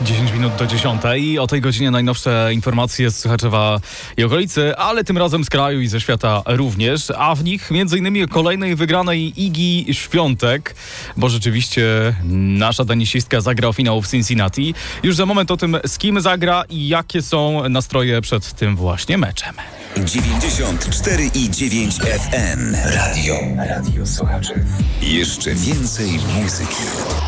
10 minut do 10. O tej godzinie najnowsze informacje z Sochaczewa i okolicy, ale tym razem z kraju i ze świata również, a w nich m.in. o kolejnej wygranej Igi Świątek, bo rzeczywiście nasza tenisistka zagra o finał w Cincinnati. Już za moment o tym, z kim zagra i jakie są nastroje przed tym właśnie meczem. 94,9 FM. Radio Sochaczew. Jeszcze więcej muzyki.